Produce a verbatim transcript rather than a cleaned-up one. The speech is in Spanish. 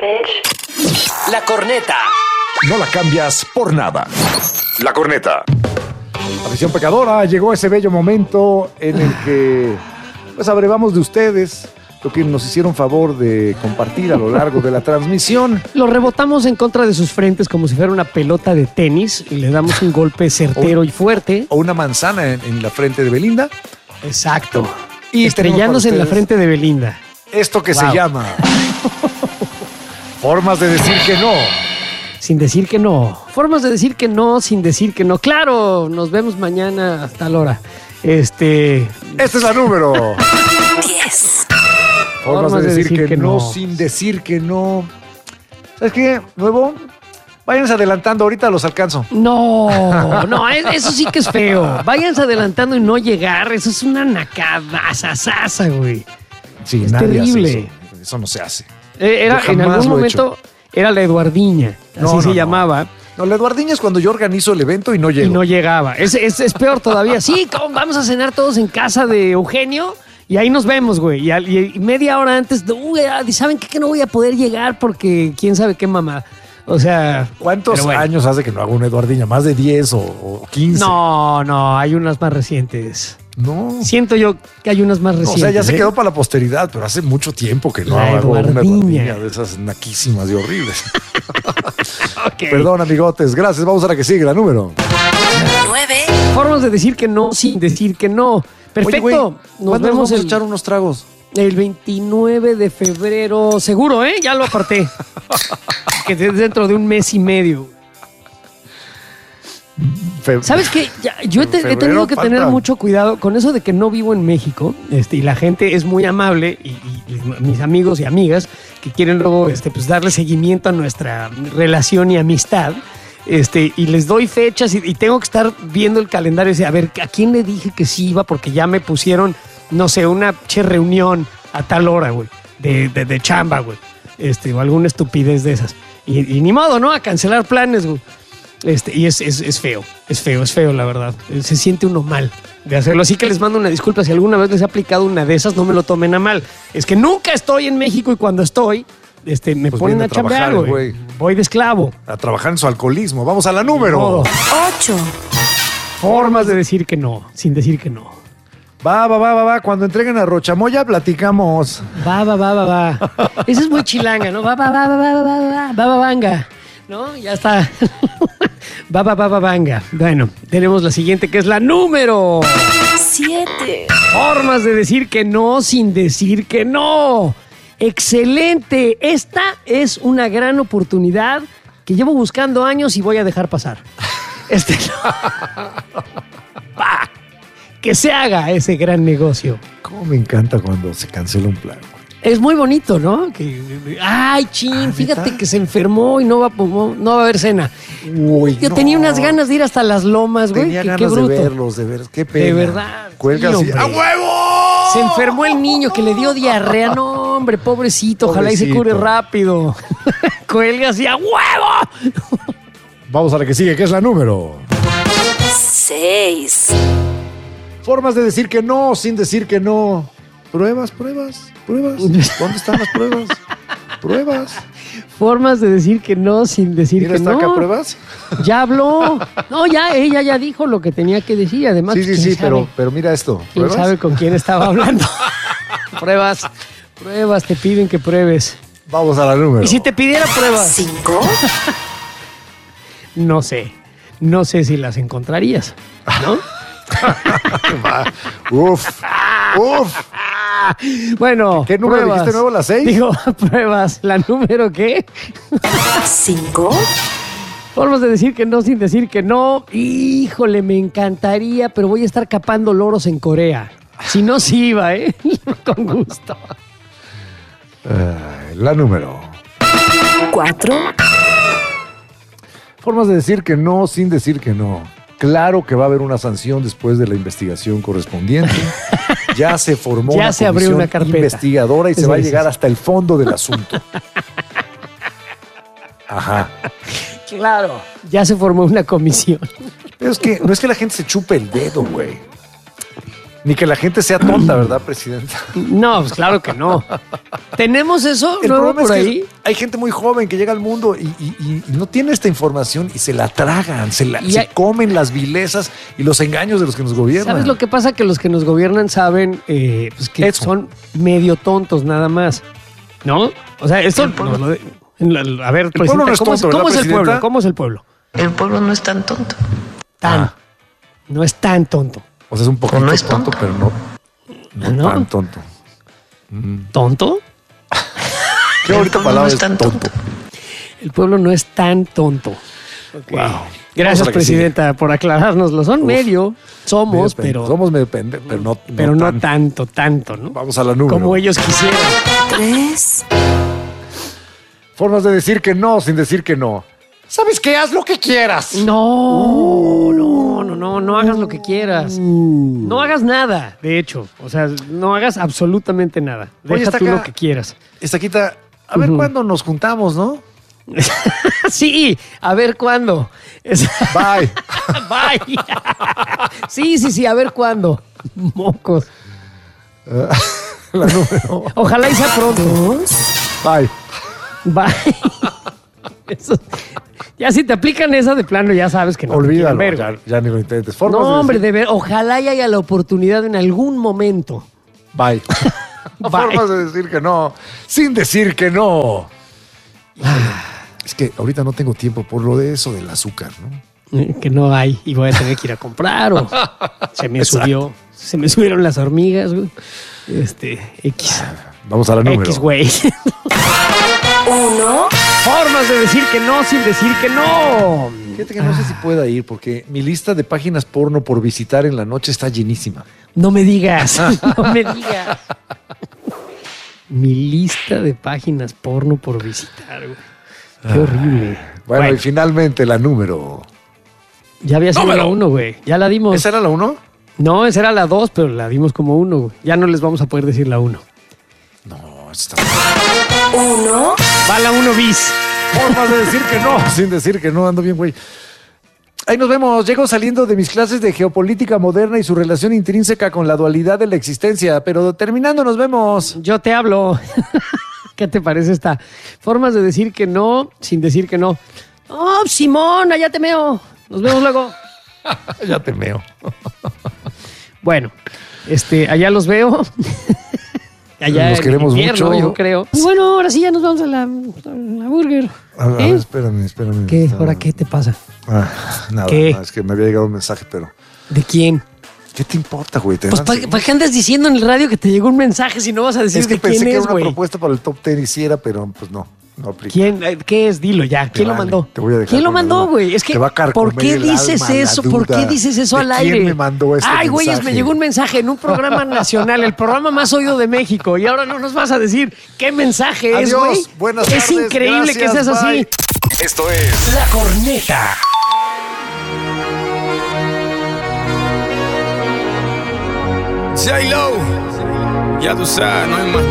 bitch. La corneta. No la cambias por nada. La corneta. Afición pecadora, llegó ese bello momento en el que pues abrevamos de ustedes lo que nos hicieron favor de compartir a lo largo de la transmisión. Lo rebotamos en contra de sus frentes como si fuera una pelota de tenis y le damos un golpe certero o, y fuerte. O una manzana en, en la frente de Belinda. Exacto. Y estrellándose en la frente de Belinda. Esto que wow. se llama formas de decir que no. Sin decir que no. Formas de decir que no sin decir que no. Claro, nos vemos mañana hasta la hora. Este... Esta es la número diez. Formas, Formas de, decir, de decir que, que no, no sin decir que no. ¿Sabes qué, nuevo? Váyanse adelantando, ahorita los alcanzo. No, no, eso sí que es feo. Váyanse adelantando y no llegar, eso es una nacadasasasa, güey. Sí, es nadie terrible. Hace eso. Eso no se hace. Era, en algún momento era la Eduardiña, así no, no, se no. llamaba. No, la Eduardiña es cuando yo organizo el evento y no llego. Y no llegaba. Es, es, es peor todavía. Sí, vamos a cenar todos en casa de Eugenio. Y ahí nos vemos, güey. Y, y, y media hora antes, uy, ¿saben qué? Que no voy a poder llegar porque quién sabe qué mamá. O sea... ¿Cuántos bueno. años hace que no hago una Eduardiña? ¿Más de diez o, o quince? No, no, hay unas más recientes. No. Siento yo que hay unas más recientes. No, o sea, ya se ¿eh? quedó para la posteridad, pero hace mucho tiempo que no la hago Eduardiña. una Eduardiña de esas naquísimas y horribles. Okay. Perdón, amigotes. Gracias. Vamos a la que sigue, la número. nueve. Formas de decir que no sin decir que no. Perfecto. Oye, güey, nos ¿cuándo vemos nos vamos el, a echar unos tragos? El veintinueve de febrero. Seguro, ¿eh? Ya lo aparté. Que es dentro de un mes y medio. Fe ¿Sabes qué? Ya, yo he, te, he tenido que falta. tener mucho cuidado con eso de que no vivo en México. Este, y la gente es muy amable. Y, y, y mis amigos y amigas que quieren luego este, pues, darle seguimiento a nuestra relación y amistad. Este, y les doy fechas y, y tengo que estar viendo el calendario y decir, a ver, ¿a quién le dije que sí iba? Porque ya me pusieron, no sé, una che reunión a tal hora, güey, de, de, de chamba, güey, este, o alguna estupidez de esas. Y, y ni modo, ¿no? A cancelar planes, güey. Este, y es, es, es feo, es feo, es feo, la verdad. Se siente uno mal de hacerlo. Así que les mando una disculpa si alguna vez les he aplicado una de esas, no me lo tomen a mal. Es que nunca estoy en México y cuando estoy... Este, me pues ponen a, a chambear, güey. Voy de esclavo. A trabajar en su alcoholismo. Vamos a la número. ocho. Formas de decir que no, sin decir que no. Va, va, va, va, va. Cuando entreguen a Rochamoya, platicamos. Va, va, va, va, va. Esa es muy chilanga, ¿no? Va, va, va, va, va, va, va, va, va, vanga. ¿No? Ya está. Va, va, va, va, vanga. Bueno, tenemos la siguiente que es la número siete. Formas de decir que no, sin decir que no. ¡Excelente! Esta es una gran oportunidad que llevo buscando años y voy a dejar pasar. Este ¡Bah! Que se haga ese gran negocio. Cómo me encanta cuando se cancela un plan. Es muy bonito, ¿no? Que, ay, chin, ah, fíjate ¿neta? Que se enfermó y no va, no, no va a haber cena. Uy, Yo no. tenía unas ganas de ir hasta las lomas, güey. Tenía qué, ganas qué bruto. de verlos, de ver, qué pena. De verdad. Cuelga sí, así. ¡A huevo! Se enfermó el niño que le dio diarrea. No, hombre, pobrecito. Ojalá pobrecito. Y se cure rápido. Cuelga así, ¡a huevo! Vamos a la que sigue, que es la número seis. Formas de decir que no sin decir que no. Pruebas, pruebas, pruebas. ¿Dónde están las pruebas? Pruebas. Formas de decir que no sin decir Mira, que está no. Acá, ¿pruebas? Ya habló. No, ya, ella ya dijo lo que tenía que decir. Además, sí, sí, sí, pero, pero mira esto. ¿Quién ¿Pruebas? sabe con quién estaba hablando? Pruebas, pruebas, te piden que pruebes. Vamos a la número. ¿Y si te pidiera pruebas? ¿Cinco? No sé. No sé si las encontrarías, ¿no? Uf, uf. Bueno, ¿qué número pruebas. dijiste nuevo? ¿La seis? Digo, pruebas. ¿La número qué? ¿Cinco? Formas de decir que no sin decir que no. Híjole, me encantaría, pero voy a estar capando loros en Corea. Si no, sí iba, ¿eh? Con gusto. Uh, la número cuatro. Formas de decir que no sin decir que no. Claro que va a haber una sanción después de la investigación correspondiente. Ya se formó ya una se abrió una carpeta investigadora y es se va a eso. llegar hasta el fondo del asunto. Ajá. Claro. Ya se formó una comisión. Pero es que no es que la gente se chupe el dedo, güey. Ni que la gente sea tonta, ¿verdad, presidenta? No, pues claro que no. ¿Tenemos eso El nuevo problema por es que ahí? hay gente muy joven que llega al mundo y, y- y- y no tiene esta información y se la tragan, se, la, Y se hay- comen las vilezas y los engaños de los que nos gobiernan. ¿Sabes lo que pasa? Que los que nos gobiernan saben eh, pues que Eso. son medio tontos nada más. ¿No? O sea, esto... nos lo de- en la- a ver, pueblo presidenta, no es ¿cómo, es- tonto, cómo ¿verdad, es el pueblo? presidenta? ¿Cómo es el pueblo? El pueblo no es tan tonto. Tan. Ah. No es tan tonto. O sea, es un poquito No es tonto, tonto. pero no, no, ¿No? tan tonto. ¿Tonto? Qué bonita pueblo palabra no es es tan tonto. tonto. El pueblo no es tan tonto. Ok. Wow. Vamos a Gracias, la que presidenta, por aclarárnoslo. Son Uf. medio, somos, Medio pen- pero, Somos medio pendejos, pero no, pero no tan. tanto, tanto, ¿no? Vamos a la número. Como ellos quisieran. tres, Formas de decir que no sin decir que no. ¿Sabes qué? Haz lo que quieras. No, no, no, no, no hagas lo que quieras. No hagas nada, de hecho. O sea, no hagas absolutamente nada. Oye, Deja está tú acá. lo que quieras. Estaquita, a ver Ujú. cuándo nos juntamos, ¿no? Sí, a ver cuándo. Es- Bye. Bye. Sí, sí, sí, a ver cuándo. Mocos. La número. Ojalá y sea pronto. Bye. Bye. Eso- ya si te aplican esa de plano, ya sabes que no. te Olvídalo. quieren ver, Ya, ya ni lo intentes. Formas No, de hombre, decir- de ver, ojalá y haya la oportunidad en algún momento. Bye. Bye. Formas de decir que no sin decir que no. Es que ahorita no tengo tiempo por lo de eso del azúcar, ¿no? Eh, Que no hay y voy a tener que ir a comprar o se me subió, se me subieron las hormigas, güey. Este, X. Vamos a la número. X, güey. uno, Formas de decir que no sin decir que no. Fíjate que no sé si pueda ir porque mi lista de páginas porno por visitar en la noche está llenísima. No me digas, no me digas. Mi lista de páginas porno por visitar, güey. Qué horrible. Bueno, Bueno, y finalmente la número. ya había sido número. la uno, güey. Ya la dimos. ¿Esa era la uno? No, esa era la dos, pero la dimos como uno, güey. Ya no les vamos a poder decir la uno. No, está. uno, Va la uno bis. Formas de decir que no sin decir que no. Ando bien, güey. Ahí nos vemos. Llego saliendo de mis clases de geopolítica moderna y su relación intrínseca con la dualidad de la existencia. Pero terminando, nos vemos. Yo te hablo. ¿Qué te parece esta? Formas de decir que no sin decir que no. Oh, Simón, allá te meo. Nos vemos luego. Ya te meo. Bueno, este, allá los veo. Allá Los en queremos invierno, mucho. yo creo. Y bueno, ahora sí ya nos vamos a la, a la burger. A, a ver, ¿Eh? espérame, espérame. ¿Qué? Está- ¿Ahora qué te pasa? Ah, nada, ¿Qué? no, es que me había llegado un mensaje, pero. ¿De quién? ¿Qué te importa, güey? Te Pues van- ¿para qué andas diciendo en el radio que te llegó un mensaje si no vas a decir es que de pensé quién que era es, una güey? propuesta para el top ten y sí era, pero pues no, no aplica. ¿Quién? Eh, ¿Qué es? Dilo ya. ¿Quién lo vale, mandó? te voy a dejar ¿Quién lo con la mandó, duda. güey? Es que, Te va a carcomer ¿por qué el dices alma, la eso? ¿Por qué duda dices eso de al quién aire? me mandó este Ay, güeyes, mensaje. me llegó un mensaje en un programa nacional, el programa más oído de México, y ahora no nos vas a decir qué mensaje es, Adiós, güey. buenas Es tardes, increíble que gracias, seas así. bye. Esto es La Corneta. J-Lo. Ya tú sabes, no hay más